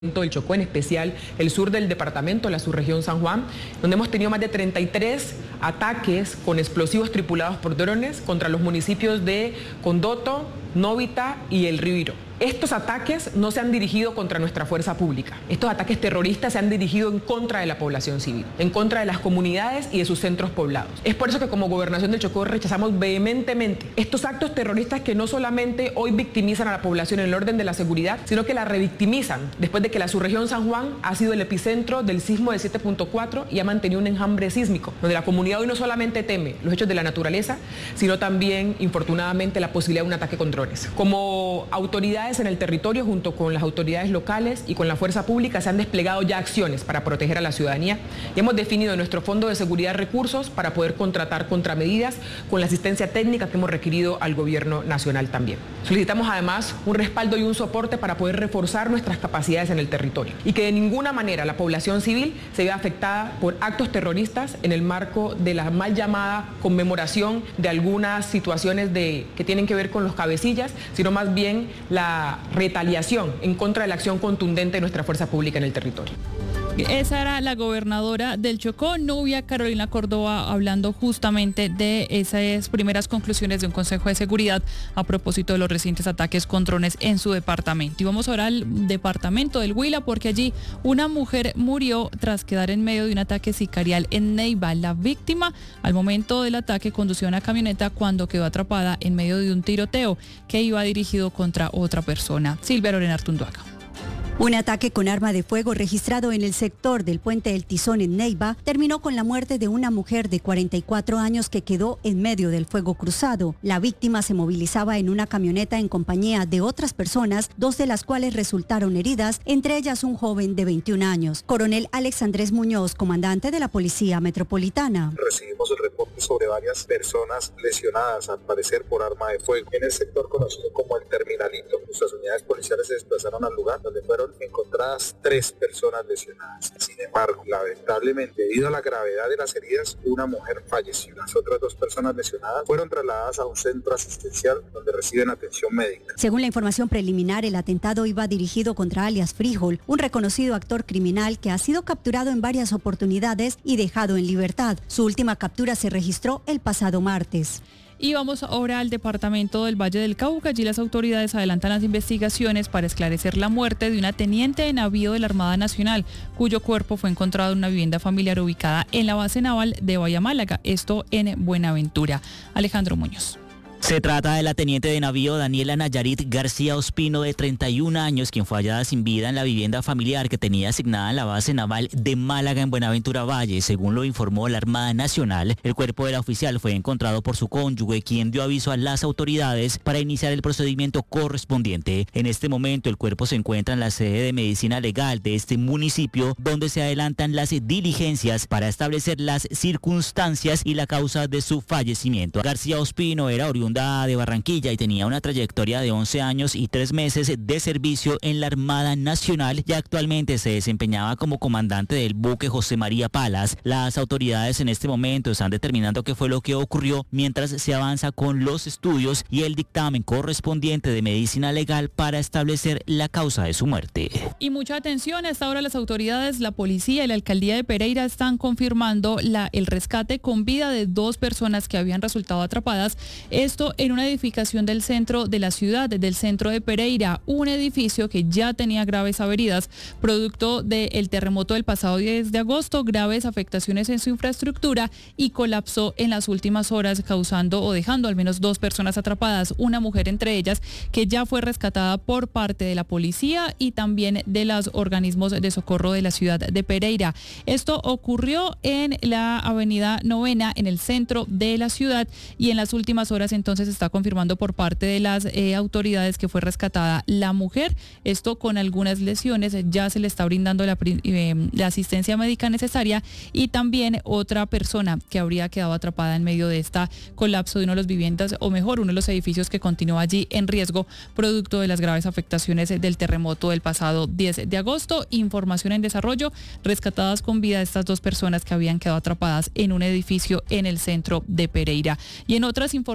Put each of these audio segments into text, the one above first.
del Chocó, en especial el sur del departamento, la subregión San Juan, donde hemos tenido más de 33 ataques con explosivos tripulados por drones contra los municipios de Condoto, Novita y El Río. Estos ataques no se han dirigido contra nuestra fuerza pública. Estos ataques terroristas se han dirigido en contra de la población civil, en contra de las comunidades y de sus centros poblados. Es por eso que como Gobernación del Chocó rechazamos vehementemente estos actos terroristas que no solamente hoy victimizan a la población en el orden de la seguridad, sino que la revictimizan después de que la subregión San Juan ha sido el epicentro del sismo de 7.4 y ha mantenido un enjambre sísmico, donde la comunidad hoy no solamente teme los hechos de la naturaleza, sino también, infortunadamente, la posibilidad de un ataque con drones. Como autoridades en el territorio, junto con las autoridades locales y con la fuerza pública, se han desplegado ya acciones para proteger a la ciudadanía y hemos definido en nuestro Fondo de Seguridad recursos para poder contratar contramedidas con la asistencia técnica que hemos requerido al gobierno nacional también. Solicitamos además un respaldo y un soporte para poder reforzar nuestras capacidades en el territorio y que de ninguna manera la población civil se vea afectada por actos terroristas en el marco de la mal llamada conmemoración de algunas situaciones que tienen que ver con los cabecillas, sino más bien la retaliación en contra de la acción contundente de nuestra fuerza pública en el territorio. Esa era la gobernadora del Chocó, Nubia Carolina Córdoba, hablando justamente de esas primeras conclusiones de un Consejo de Seguridad a propósito de los recientes ataques con drones en su departamento. Y vamos ahora al departamento del Huila, porque allí una mujer murió tras quedar en medio de un ataque sicarial en Neiva. La víctima, al momento del ataque, conducía una camioneta cuando quedó atrapada en medio de un tiroteo que iba dirigido contra otra persona. Silvia Lorena Artunduaga. Un ataque con arma de fuego registrado en el sector del Puente del Tizón en Neiva terminó con la muerte de una mujer de 44 años que quedó en medio del fuego cruzado. La víctima se movilizaba en una camioneta en compañía de otras personas, dos de las cuales resultaron heridas, entre ellas un joven de 21 años. Coronel Alex Andrés Muñoz, comandante de la Policía Metropolitana. Recibimos el reporte sobre varias personas lesionadas, al parecer por arma de fuego, en el sector conocido como el Terminalito. Nuestras unidades policiales se desplazaron al lugar donde fueron encontradas 3 personas lesionadas. Sin embargo, lamentablemente, debido a la gravedad de las heridas, una mujer falleció. Las otras 2 personas lesionadas fueron trasladadas a un centro asistencial donde reciben atención médica. Según la información preliminar, el atentado iba dirigido contra alias Frijol, un reconocido actor criminal que ha sido capturado en varias oportunidades y dejado en libertad. Su última captura se registró el pasado martes. Y vamos ahora al departamento del Valle del Cauca. Allí las autoridades adelantan las investigaciones para esclarecer la muerte de una teniente de navío de la Armada Nacional, cuyo cuerpo fue encontrado en una vivienda familiar ubicada en la base naval de Bahía Málaga, esto en Buenaventura. Alejandro Muñoz. Se trata de la teniente de navío Daniela Nayarit García Ospino, de 31 años, quien fue hallada sin vida en la vivienda familiar que tenía asignada en la base naval de Málaga en Buenaventura Valle. Según lo informó la Armada Nacional, el cuerpo de la oficial fue encontrado por su cónyuge, quien dio aviso a las autoridades para iniciar el procedimiento correspondiente. En este momento el cuerpo se encuentra en la sede de medicina legal de este municipio, donde se adelantan las diligencias para establecer las circunstancias y la causa de su fallecimiento. García Ospino era oriunda de Barranquilla y tenía una trayectoria de 11 años y 3 meses de servicio en la Armada Nacional y actualmente se desempeñaba como comandante del buque José María Palas. Las autoridades en este momento están determinando qué fue lo que ocurrió mientras se avanza con los estudios y el dictamen correspondiente de medicina legal para establecer la causa de su muerte. Y mucha atención, hasta ahora las autoridades, la policía y la alcaldía de Pereira están confirmando el rescate con vida de 2 personas que habían resultado atrapadas. Esto en una edificación del centro de la ciudad, del centro de Pereira, un edificio que ya tenía graves averidas, producto del terremoto del pasado 10 de agosto, graves afectaciones en su infraestructura y colapsó en las últimas horas, causando o dejando al menos 2 personas atrapadas, una mujer entre ellas, que ya fue rescatada por parte de la policía y también de los organismos de socorro de la ciudad de Pereira. Esto ocurrió en la avenida Novena, en el centro de la ciudad, y en las últimas horas entonces se está confirmando por parte de las autoridades que fue rescatada la mujer, esto con algunas lesiones, ya se le está brindando la asistencia médica necesaria, y también otra persona que habría quedado atrapada en medio de este colapso de uno de los viviendas, o mejor, uno de los edificios que continúa allí en riesgo, producto de las graves afectaciones del terremoto del pasado 10 de agosto. Información en desarrollo, rescatadas con vida estas 2 personas que habían quedado atrapadas en un edificio en el centro de Pereira. Y en otras informaciones,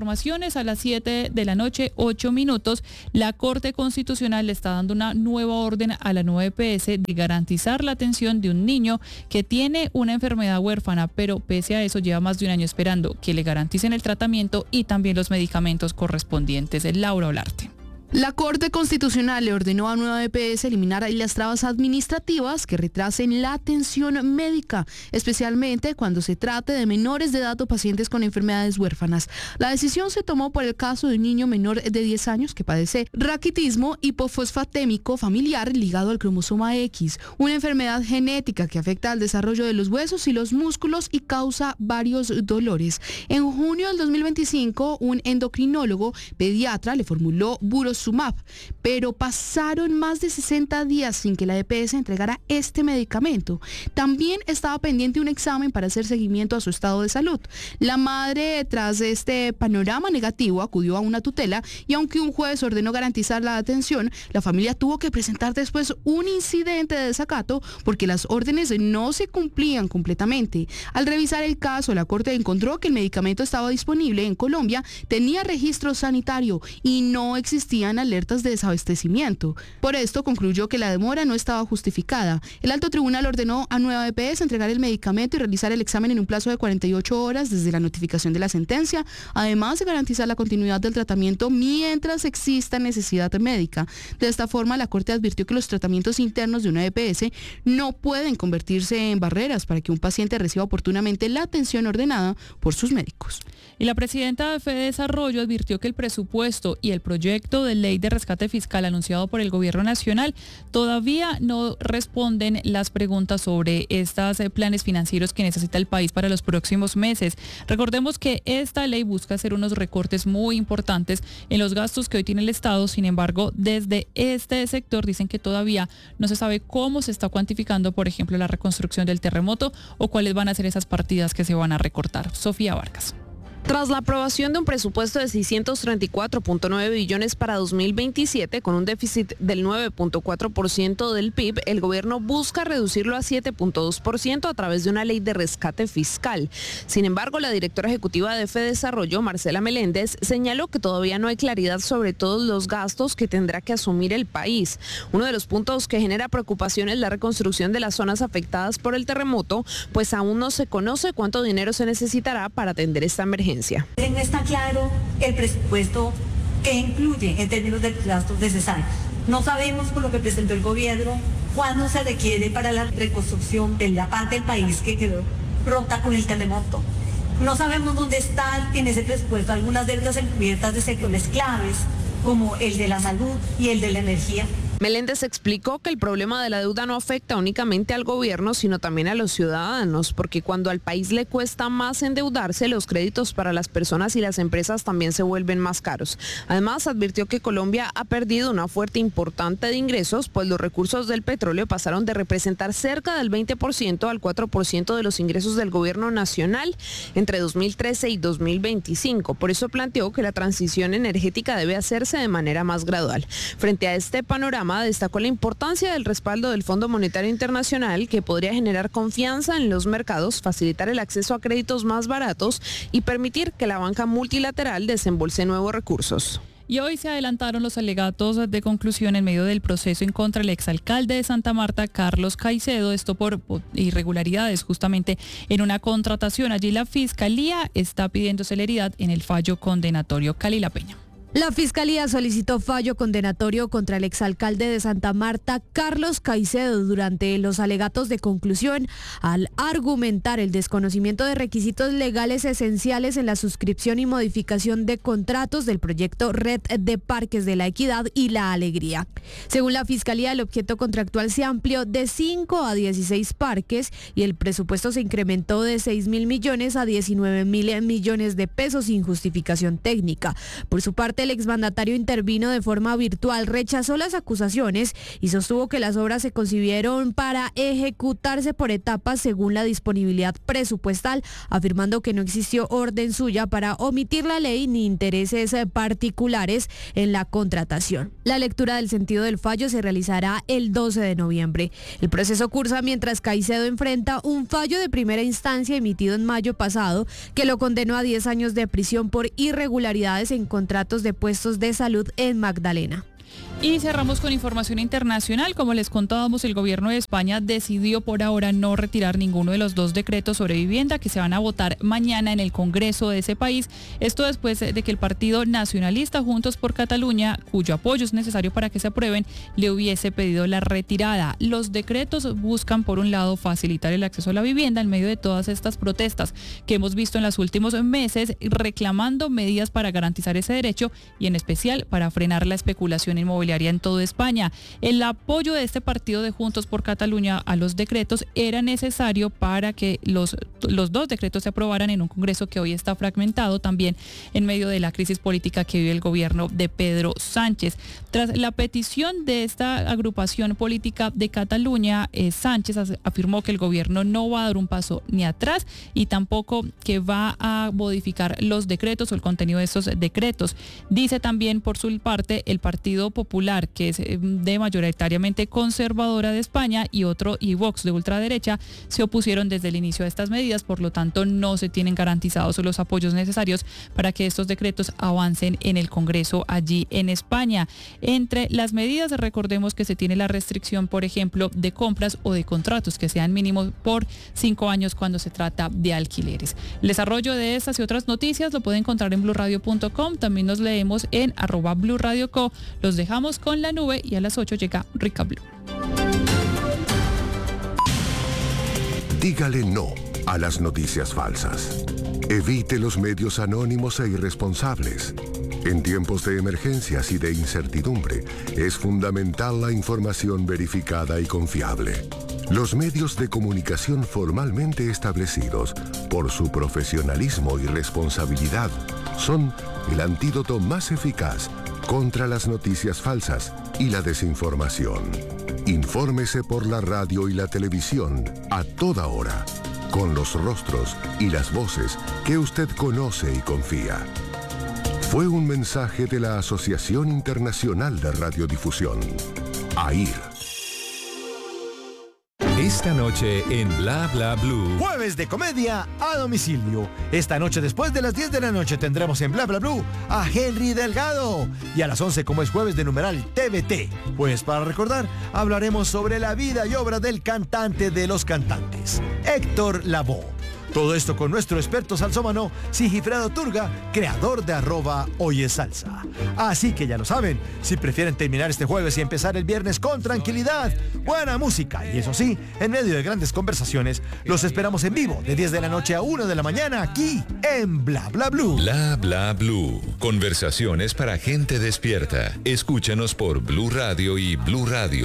lunes a las 7 de la noche, 8 minutos, la Corte Constitucional le está dando una nueva orden a la nueva EPS de garantizar la atención de un niño que tiene una enfermedad huérfana, pero pese a eso lleva más de un año esperando que le garanticen el tratamiento y también los medicamentos correspondientes. Laura Olarte. La Corte Constitucional le ordenó a Nueva EPS eliminar las trabas administrativas que retrasen la atención médica, especialmente cuando se trate de menores de edad o pacientes con enfermedades huérfanas. La decisión se tomó por el caso de un niño menor de 10 años que padece raquitismo hipofosfatémico familiar ligado al cromosoma X, una enfermedad genética que afecta al desarrollo de los huesos y los músculos y causa varios dolores. En junio del 2025, un endocrinólogo pediatra le formuló burosumab, pero pasaron más de 60 días sin que la EPS entregara este medicamento. También estaba pendiente un examen para hacer seguimiento a su estado de salud. La madre, tras este panorama negativo, acudió a una tutela y aunque un juez ordenó garantizar la atención, la familia tuvo que presentar después un incidente de desacato porque las órdenes no se cumplían completamente. Al revisar el caso, la Corte encontró que el medicamento estaba disponible en Colombia, tenía registro sanitario y no existían alertas de desabastecimiento. Por esto concluyó que la demora no estaba justificada. El alto tribunal ordenó a Nueva EPS entregar el medicamento y realizar el examen en un plazo de 48 horas desde la notificación de la sentencia, además de garantizar la continuidad del tratamiento mientras exista necesidad médica. De esta forma, la Corte advirtió que los tratamientos internos de una EPS no pueden convertirse en barreras para que un paciente reciba oportunamente la atención ordenada por sus médicos. Y la presidenta de Fede Desarrollo advirtió que el presupuesto y el proyecto de ley de rescate fiscal anunciado por el gobierno nacional todavía no responden las preguntas sobre estos planes financieros que necesita el país para los próximos meses. Recordemos que esta ley busca hacer unos recortes muy importantes en los gastos que hoy tiene el Estado. Sin embargo, desde este sector dicen que todavía no se sabe cómo se está cuantificando, por ejemplo, la reconstrucción del terremoto o cuáles van a ser esas partidas que se van a recortar. Sofía Vargas. Tras la aprobación de un presupuesto de 634.9 billones para 2027, con un déficit del 9.4% del PIB, el gobierno busca reducirlo a 7.2% a través de una ley de rescate fiscal. Sin embargo, la directora ejecutiva de Fede Desarrollo, Marcela Meléndez, señaló que todavía no hay claridad sobre todos los gastos que tendrá que asumir el país. Uno de los puntos que genera preocupación es la reconstrucción de las zonas afectadas por el terremoto, pues aún no se conoce cuánto dinero se necesitará para atender esta emergencia. No está claro el presupuesto que incluye en términos de gastos necesarios. No sabemos, por lo que presentó el gobierno, cuándo se requiere para la reconstrucción de la parte del país que quedó rota con el terremoto. No sabemos dónde están en ese presupuesto algunas deudas encubiertas de sectores claves, como el de la salud y el de la energía. Meléndez explicó que el problema de la deuda no afecta únicamente al gobierno, sino también a los ciudadanos, porque cuando al país le cuesta más endeudarse, los créditos para las personas y las empresas también se vuelven más caros. Además, advirtió que Colombia ha perdido una fuerte importante de ingresos, pues los recursos del petróleo pasaron de representar cerca del 20% al 4% de los ingresos del gobierno nacional entre 2013 y 2025. Por eso planteó que la transición energética debe hacerse de manera más gradual. Frente a este panorama, destacó la importancia del respaldo del Fondo Monetario Internacional, que podría generar confianza en los mercados, facilitar el acceso a créditos más baratos y permitir que la banca multilateral desembolse nuevos recursos. Y hoy se adelantaron los alegatos de conclusión en medio del proceso en contra del exalcalde de Santa Marta, Carlos Caicedo, esto por irregularidades justamente en una contratación. Allí la Fiscalía está pidiendo celeridad en el fallo condenatorio. Kalila Peña. La Fiscalía solicitó fallo condenatorio contra el exalcalde de Santa Marta, Carlos Caicedo, durante los alegatos de conclusión, al argumentar el desconocimiento de requisitos legales esenciales en la suscripción y modificación de contratos del proyecto Red de Parques de la Equidad y la Alegría. Según la Fiscalía, el objeto contractual se amplió de 5 a 16 parques y el presupuesto se incrementó de 6.000 millones a 19.000 millones de pesos sin justificación técnica. Por su parte, el exmandatario intervino de forma virtual, rechazó las acusaciones y sostuvo que las obras se concibieron para ejecutarse por etapas según la disponibilidad presupuestal, afirmando que no existió orden suya para omitir la ley ni intereses particulares en la contratación. La lectura del sentido del fallo se realizará el 12 de noviembre. El proceso cursa mientras Caicedo enfrenta un fallo de primera instancia emitido en mayo pasado que lo condenó a 10 años de prisión por irregularidades en contratos de puestos de salud en Magdalena. Y cerramos con información internacional. Como les contábamos, el gobierno de España decidió por ahora no retirar ninguno de los 2 decretos sobre vivienda que se van a votar mañana en el Congreso de ese país. Esto después de que el partido nacionalista Juntos por Cataluña, cuyo apoyo es necesario para que se aprueben, le hubiese pedido la retirada. Los decretos buscan, por un lado, facilitar el acceso a la vivienda en medio de todas estas protestas que hemos visto en los últimos meses, reclamando medidas para garantizar ese derecho y en especial para frenar la especulación inmobiliaria en toda España. El apoyo de este partido de Juntos por Cataluña a los decretos era necesario para que los 2 decretos se aprobaran en un Congreso que hoy está fragmentado también en medio de la crisis política que vive el gobierno de Pedro Sánchez. Tras la petición de esta agrupación política de Cataluña, Sánchez afirmó que el gobierno no va a dar un paso ni atrás y tampoco que va a modificar los decretos o el contenido de estos decretos. Dice también por su parte el Partido Popular, que es de mayoritariamente conservadora de España, y Vox de ultraderecha, se opusieron desde el inicio a estas medidas, por lo tanto no se tienen garantizados los apoyos necesarios para que estos decretos avancen en el Congreso allí en España. Entre las medidas, recordemos que se tiene la restricción, por ejemplo, de compras o de contratos que sean mínimos por 5 años cuando se trata de alquileres. El desarrollo de estas y otras noticias lo pueden encontrar en blurradio.com. También nos leemos en @blurradioco. Los dejamos con la nube y a las 8 llega Rica Blue. Dígale no a las noticias falsas. Evite los medios anónimos e irresponsables. En tiempos de emergencias y de incertidumbre, es fundamental la información verificada y confiable. Los medios de comunicación formalmente establecidos, por su profesionalismo y responsabilidad, son el antídoto más eficaz contra las noticias falsas y la desinformación. Infórmese por la radio y la televisión a toda hora, con los rostros y las voces que usted conoce y confía. Fue un mensaje de la Asociación Internacional de Radiodifusión, AIR. Esta noche en Bla Bla Blue. Jueves de comedia a domicilio. Esta noche después de las 10 de la noche tendremos en Bla Bla Blue a Henry Delgado. Y a las 11, como es jueves de numeral TVT. Pues para recordar, hablaremos sobre la vida y obra del cantante de los cantantes, Héctor Lavoe. Todo esto con nuestro experto salsómano Sigifredo Turga, creador de @hoyesalsa. Así que ya lo saben, si prefieren terminar este jueves y empezar el viernes con tranquilidad, buena música y eso sí, en medio de grandes conversaciones, los esperamos en vivo de 10 de la noche a 1 de la mañana aquí en Bla Bla Blue. Bla Bla Blue. Conversaciones para gente despierta. Escúchanos por Blue Radio y bluradio.com.